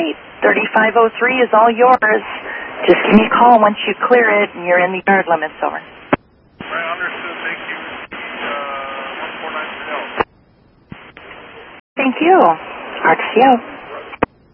right. 3503 is all yours. Just give me a call once you clear it and you're in the yard limits. Over. Right, understood. Thank you. 1493 Delta. Thank you. RTO.